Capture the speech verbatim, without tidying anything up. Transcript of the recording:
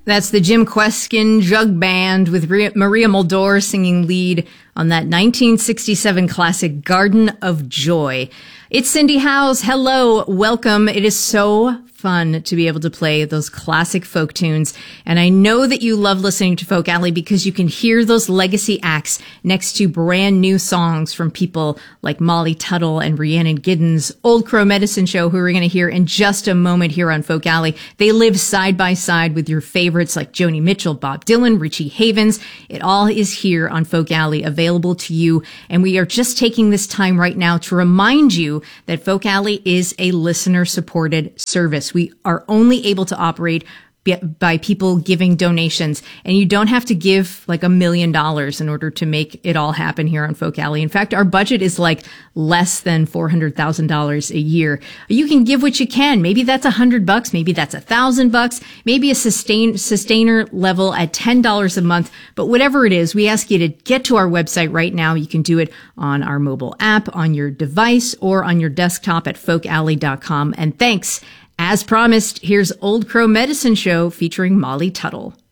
That's the Jim Kweskin Jug Band with Maria Muldaur singing lead on that nineteen sixty-seven classic Garden of Joy. It's Cindy Howes. Hello, welcome. It is so fun to be able to play those classic folk tunes. And I know that you love listening to Folk Alley because you can hear those legacy acts next to brand new songs from people like Molly Tuttle and Rhiannon Giddens, Old Crow Medicine Show, who we're going to hear in just a moment here on Folk Alley. They live side by side with your favorites like Joni Mitchell, Bob Dylan, Richie Havens. It all is here on Folk Alley, available to you. And we are just taking this time right now to remind you that Folk Alley is a listener-supported service. We are only able to operate by people giving donations, and you don't have to give like a million dollars in order to make it all happen here on Folk Alley. In fact, our budget is like less than four hundred thousand dollars a year. You can give what you can. Maybe that's a hundred bucks. Maybe that's a thousand bucks. Maybe a sustain, sustainer level at ten dollars a month. But whatever it is, we ask you to get to our website right now. You can do it on our mobile app, on your device, or on your desktop at folk alley dot com. And thanks. As promised, here's Old Crow Medicine Show featuring Molly Tuttle.